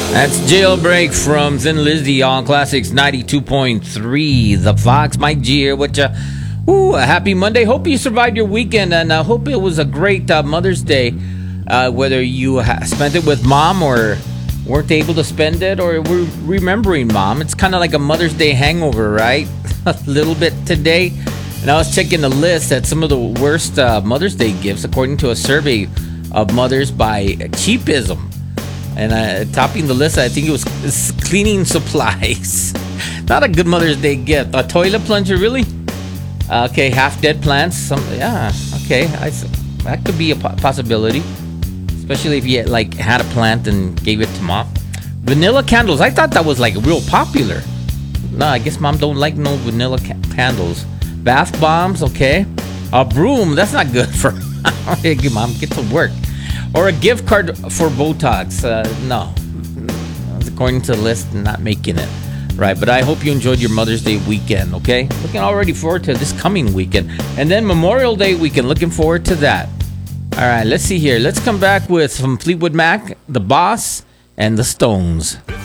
That's Jailbreak from Thin Lizzy on Classics 92.3. The Fox, Mike G here with you. Ooh, a happy Monday. Hope you survived your weekend, and I hope it was a great Mother's Day. Whether you spent it with mom or weren't able to spend it, or were remembering mom. It's kind of like a Mother's Day hangover, right? A little bit today. And I was checking the list at some of the worst Mother's Day gifts according to a survey of mothers by Cheapism. And topping the list, I think it was cleaning supplies. Not a good Mother's Day gift. A toilet plunger, really? Okay, half-dead plants. Okay. That could be a possibility. Especially if you had a plant and gave it to mom. Vanilla candles. I thought that was real popular. No, I guess mom don't like no vanilla candles. Bath bombs, okay. A broom. That's not good for mom. Get to work. Or a gift card for Botox. No. According to the list, not making it. Right, but I hope you enjoyed your Mother's Day weekend, okay? Looking already forward to this coming weekend. And then Memorial Day weekend, looking forward to that. All right, let's see here. Let's come back with some Fleetwood Mac, The Boss, and The Stones.